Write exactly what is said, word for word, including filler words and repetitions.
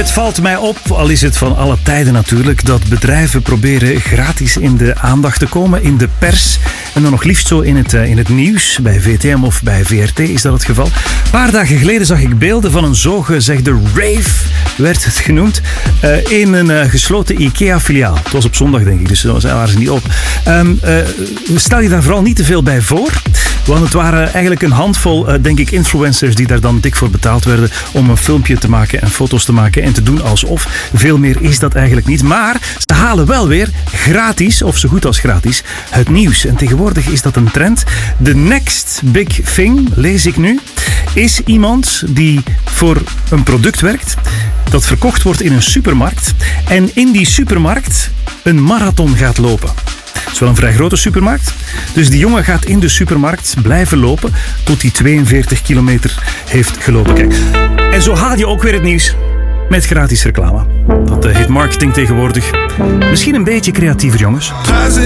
Het valt mij op, al is het van alle tijden natuurlijk, dat bedrijven proberen gratis in de aandacht te komen, in de pers. En dan nog liefst zo in het, uh, in het nieuws. Bij V T M of bij V R T is dat het geval. Een paar dagen geleden zag ik beelden van een zogezegde rave, werd het genoemd, uh, in een uh, gesloten IKEA-filiaal. Het was op zondag, denk ik, dus daar waren ze niet op. Um, uh, stel je daar vooral niet te veel bij voor. Want het waren eigenlijk een handvol, uh, denk ik, influencers die daar dan dik voor betaald werden om een filmpje te maken en foto's te maken en te doen alsof. Veel meer is dat eigenlijk niet. Maar ze halen wel weer gratis, of zo goed als gratis, het nieuws. En tegenwoordig is dat een trend. The next big thing, lees ik nu, is iemand die voor een product werkt dat verkocht wordt in een supermarkt en in die supermarkt een marathon gaat lopen. Het is wel een vrij grote supermarkt. Dus die jongen gaat in de supermarkt blijven lopen tot hij tweeënveertig kilometer heeft gelopen. Kijk. En zo haal je ook weer het nieuws met gratis reclame. Dat heet marketing tegenwoordig. Misschien een beetje creatiever, jongens.